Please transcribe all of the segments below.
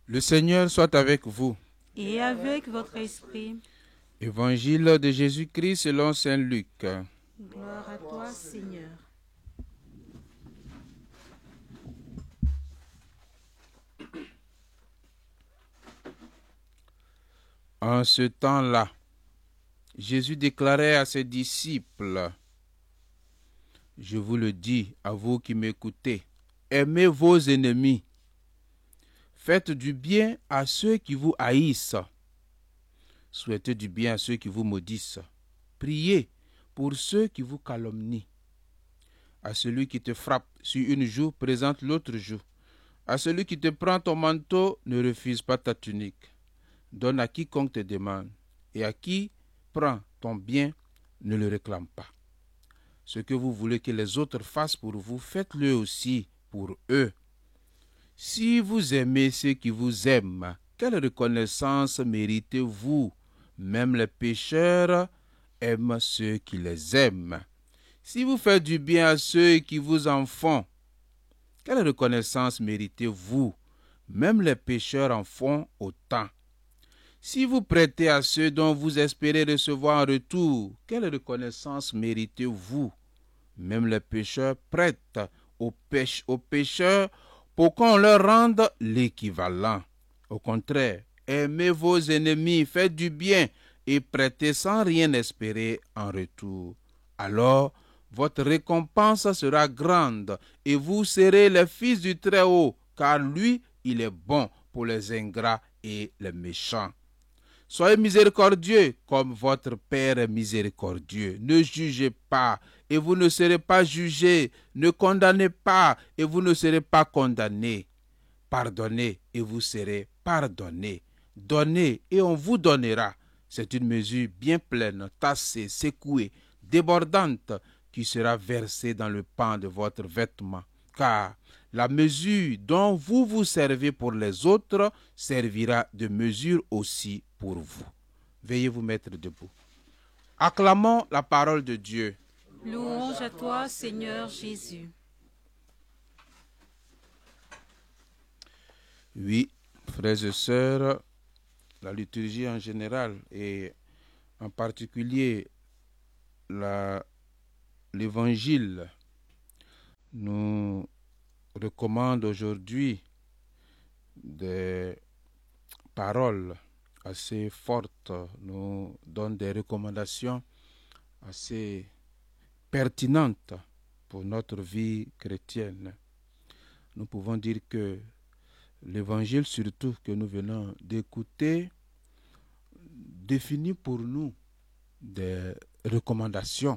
Le Seigneur soit avec vous. Et avec votre esprit. Évangile de Jésus-Christ selon saint Luc. Gloire à toi, Seigneur. En ce temps-là, Jésus déclarait à ses disciples: Je vous le dis, à vous qui m'écoutez, aimez vos ennemis. Faites du bien à ceux qui vous haïssent. Souhaitez du bien à ceux qui vous maudissent. Priez pour ceux qui vous calomnient. À celui qui te frappe sur une joue, présente l'autre joue. À celui qui te prend ton manteau, ne refuse pas ta tunique. Donne à quiconque te demande, et à qui prend ton bien, ne le réclame pas. Ce que vous voulez que les autres fassent pour vous, faites-le aussi pour eux. Si vous aimez ceux qui vous aiment, quelle reconnaissance méritez-vous? Même les pécheurs aiment ceux qui les aiment. Si vous faites du bien à ceux qui vous en font, quelle reconnaissance méritez-vous? Même les pécheurs en font autant. Si vous prêtez à ceux dont vous espérez recevoir en retour, quelle reconnaissance méritez-vous? Même les pécheurs prêtent aux pécheurs pour qu'on leur rende l'équivalent. Au contraire, aimez vos ennemis, faites du bien et prêtez sans rien espérer en retour. Alors, votre récompense sera grande et vous serez les fils du Très-Haut, car lui, il est bon pour les ingrats et les méchants. Soyez miséricordieux comme votre Père est miséricordieux. Ne jugez pas et vous ne serez pas jugés. Ne condamnez pas et vous ne serez pas condamnés. Pardonnez et vous serez pardonnés. Donnez et on vous donnera. C'est une mesure bien pleine, tassée, secouée, débordante, qui sera versée dans le pan de votre vêtement. Car la mesure dont vous vous servez pour les autres servira de mesure aussi pour vous. Veuillez vous mettre debout. Acclamons la parole de Dieu. Louange à toi, Seigneur Jésus. Oui, frères et sœurs, la liturgie en général et en particulier l'évangile nous recommande aujourd'hui des paroles assez fortes, nous donne des recommandations assez pertinentes pour notre vie chrétienne. Nous pouvons dire que l'évangile surtout que nous venons d'écouter définit pour nous des recommandations,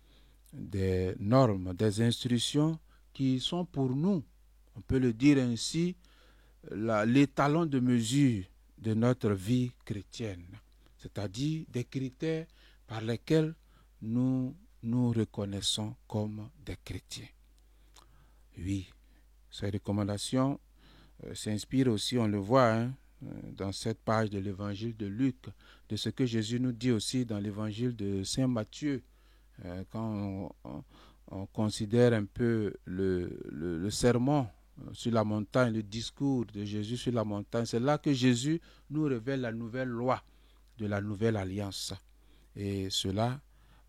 des normes, des instructions qui sont pour nous, on peut le dire ainsi, l'étalon de mesure de notre vie chrétienne, c'est-à-dire des critères par lesquels nous nous reconnaissons comme des chrétiens. Oui, ces recommandations s'inspirent aussi, on le voit, dans cette page de l'évangile de Luc, de ce que Jésus nous dit aussi dans l'évangile de Saint Matthieu, quand on considère un peu le sermon sur la montagne, le discours de Jésus sur la montagne, c'est là que Jésus nous révèle la nouvelle loi de la nouvelle alliance. Et cela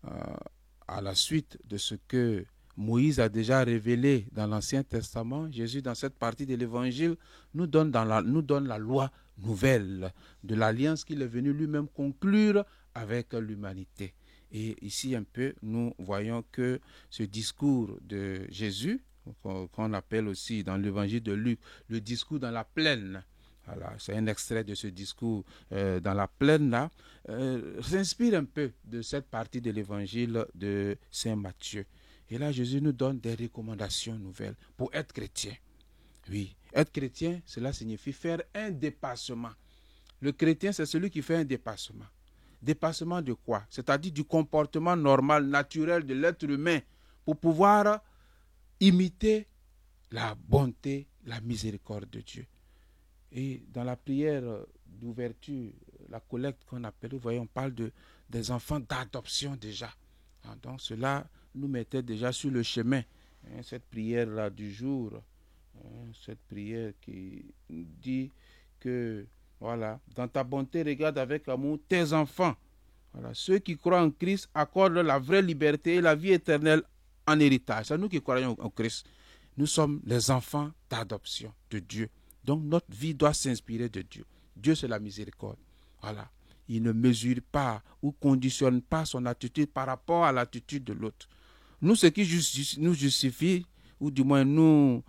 à la suite de ce que Moïse a déjà révélé dans l'Ancien Testament. Jésus, dans cette partie de l'Évangile, nous donne la loi nouvelle de l'alliance qu'il est venu lui-même conclure avec l'humanité. Et ici un peu, nous voyons que ce discours de Jésus, qu'on appelle aussi dans l'évangile de Luc, le discours dans la plaine, voilà, c'est un extrait de ce discours dans la plaine là, s'inspire un peu de cette partie de l'évangile de Saint Matthieu. Et là, Jésus nous donne des recommandations nouvelles pour être chrétien. Oui, être chrétien, cela signifie faire un dépassement. Le chrétien, c'est celui qui fait un dépassement. Dépassement de quoi? C'est-à-dire du comportement normal, naturel de l'être humain pour pouvoir imiter la bonté, la miséricorde de Dieu. Et dans la prière d'ouverture, la collecte qu'on appelle, vous voyez, on parle des enfants d'adoption déjà. Donc cela nous mettait déjà sur le chemin. Cette prière-là du jour, cette prière qui dit que, voilà, dans ta bonté, regarde avec amour tes enfants. Voilà, ceux qui croient en Christ accordent la vraie liberté et la vie éternelle en héritage. C'est nous qui croyons en Christ. Nous sommes les enfants d'adoption de Dieu. Donc notre vie doit s'inspirer de Dieu. Dieu, c'est la miséricorde. Voilà. Il ne mesure pas ou conditionne pas son attitude par rapport à l'attitude de l'autre. Nous, ce qui nous justifie, ou du moins nous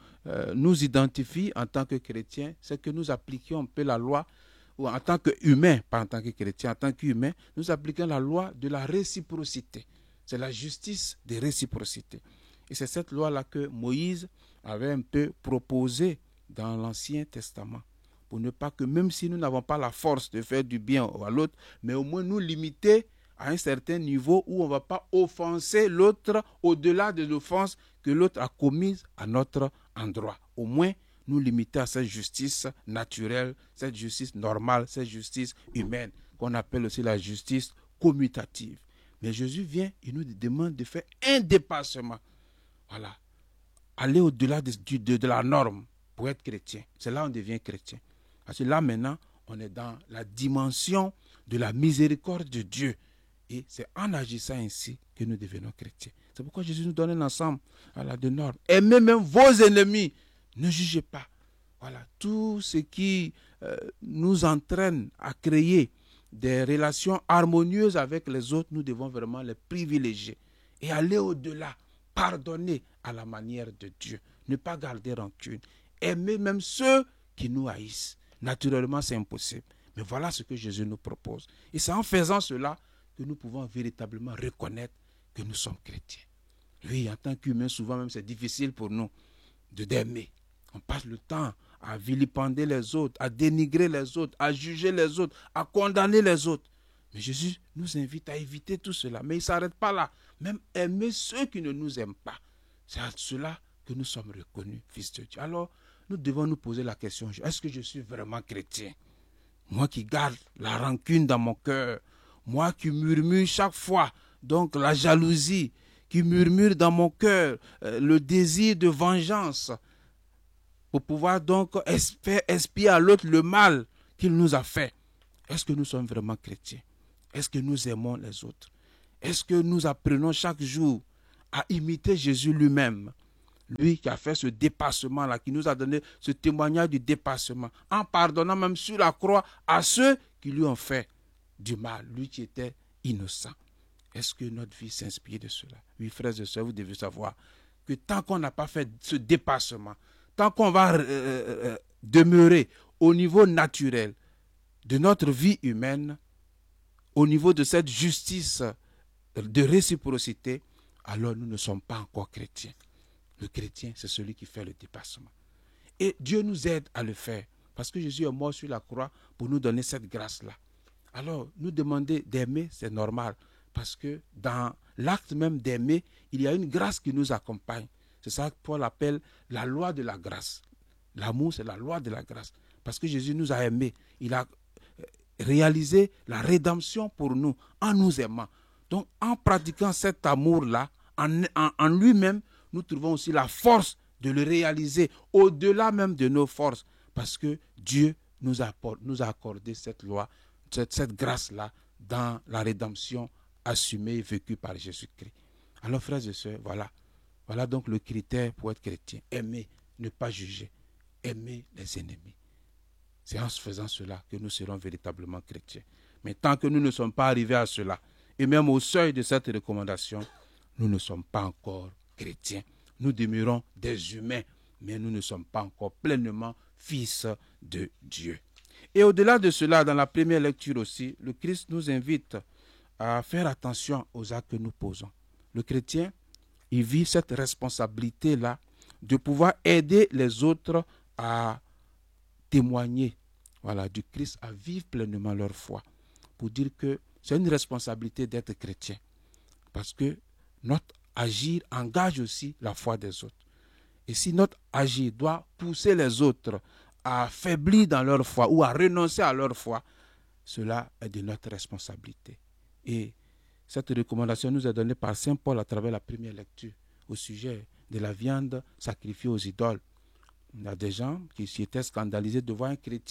identifie en tant que chrétiens, c'est que nous appliquions un peu la loi, ou en tant qu'humains, pas en tant que chrétiens, en tant qu'humains, nous appliquons la loi de la réciprocité. C'est la justice de réciprocité. Et c'est cette loi-là que Moïse avait un peu proposée dans l'Ancien Testament. Pour ne pas que, même si nous n'avons pas la force de faire du bien à l'autre, mais au moins nous limiter à un certain niveau où on ne va pas offenser l'autre au-delà de l'offense que l'autre a commise à notre endroit. Au moins, nous limiter à cette justice naturelle, cette justice normale, cette justice humaine, qu'on appelle aussi la justice commutative. Mais Jésus vient, il nous demande de faire un dépassement. Voilà. Aller au-delà de la norme pour être chrétien. C'est là qu'on devient chrétien. Parce que là, maintenant, on est dans la dimension de la miséricorde de Dieu. Et c'est en agissant ainsi que nous devenons chrétiens. C'est pourquoi Jésus nous donne un ensemble de normes. Aimez même vos ennemis. Ne jugez pas. Voilà. Tout ce qui nous entraîne à créer des relations harmonieuses avec les autres, nous devons vraiment les privilégier. Et aller au-delà. Pardonner à la manière de Dieu. Ne pas garder rancune. Aimer même ceux qui nous haïssent. Naturellement, c'est impossible. Mais voilà ce que Jésus nous propose. Et c'est en faisant cela que nous pouvons véritablement reconnaître que nous sommes chrétiens. Oui, en tant qu'humains, souvent même c'est difficile pour nous d'aimer. On passe le temps à vilipender les autres, à dénigrer les autres, à juger les autres, à condamner les autres. Mais Jésus nous invite à éviter tout cela. Mais il ne s'arrête pas là. Même aimer ceux qui ne nous aiment pas. C'est à cela que nous sommes reconnus fils de Dieu. Alors, nous devons nous poser la question, est-ce que je suis vraiment chrétien? Moi qui garde la rancune dans mon cœur, moi qui murmure chaque fois, donc la jalousie, qui murmure dans mon cœur, le désir de vengeance, pour pouvoir donc faire expier à l'autre le mal qu'il nous a fait. Est-ce que nous sommes vraiment chrétiens? Est-ce que nous aimons les autres? Est-ce que nous apprenons chaque jour à imiter Jésus lui-même? Lui qui a fait ce dépassement-là, qui nous a donné ce témoignage du dépassement, en pardonnant même sur la croix à ceux qui lui ont fait du mal, lui qui était innocent. Est-ce que notre vie s'inspire de cela? Oui, frères et sœurs, vous devez savoir que tant qu'on n'a pas fait ce dépassement, tant qu'on va demeurer au niveau naturel de notre vie humaine, au niveau de cette justice de réciprocité, alors nous ne sommes pas encore chrétiens. Le chrétien, c'est celui qui fait le dépassement. Et Dieu nous aide à le faire. Parce que Jésus est mort sur la croix pour nous donner cette grâce-là. Alors, nous demander d'aimer, c'est normal. Parce que dans l'acte même d'aimer, il y a une grâce qui nous accompagne. C'est ça que Paul appelle la loi de la grâce. L'amour, c'est la loi de la grâce. Parce que Jésus nous a aimés. Il a réalisé la rédemption pour nous en nous aimant. Donc, en pratiquant cet amour-là, en lui-même, nous trouvons aussi la force de le réaliser au-delà même de nos forces. Parce que Dieu nous a accordé cette loi, cette grâce-là dans la rédemption assumée et vécue par Jésus-Christ. Alors frères et sœurs, voilà donc le critère pour être chrétien. Aimer, ne pas juger. Aimer les ennemis. C'est en faisant cela que nous serons véritablement chrétiens. Mais tant que nous ne sommes pas arrivés à cela, et même au seuil de cette recommandation, nous ne sommes pas encore chrétiens. Nous demeurons des humains, mais nous ne sommes pas encore pleinement fils de Dieu. Et au-delà de cela, dans la première lecture aussi, le Christ nous invite à faire attention aux actes que nous posons. Le chrétien, il vit cette responsabilité-là de pouvoir aider les autres à témoigner du Christ, à vivre pleinement leur foi. Pour dire que c'est une responsabilité d'être chrétien. Parce que notre agir engage aussi la foi des autres. Et si notre agir doit pousser les autres à faiblir dans leur foi ou à renoncer à leur foi, cela est de notre responsabilité. Et cette recommandation nous est donnée par Saint Paul à travers la première lecture au sujet de la viande sacrifiée aux idoles. Il y a des gens qui s'y étaient scandalisés de voir un chrétien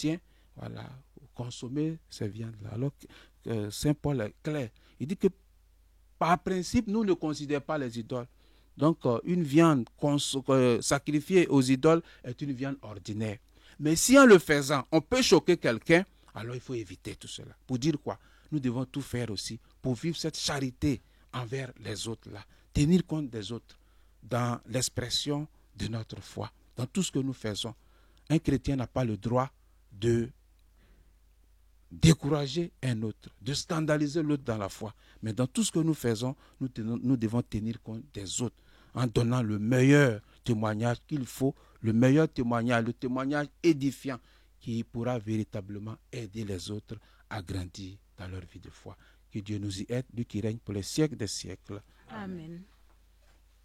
voilà, consommer ces viandes-là. Alors que Saint Paul est clair. Il dit que par principe, nous ne considérons pas les idoles. Donc, une viande sacrifiée aux idoles est une viande ordinaire. Mais si en le faisant, on peut choquer quelqu'un, alors il faut éviter tout cela. Pour dire quoi? Nous devons tout faire aussi pour vivre cette charité envers les autres là. Tenir compte des autres dans l'expression de notre foi, dans tout ce que nous faisons. Un chrétien n'a pas le droit de décourager un autre, de scandaliser l'autre dans la foi. Mais dans tout ce que nous faisons, nous devons tenir compte des autres en donnant le meilleur témoignage qu'il faut, le meilleur témoignage, le témoignage édifiant qui pourra véritablement aider les autres à grandir dans leur vie de foi. Que Dieu nous y aide, lui qui règne pour les siècles des siècles. Amen.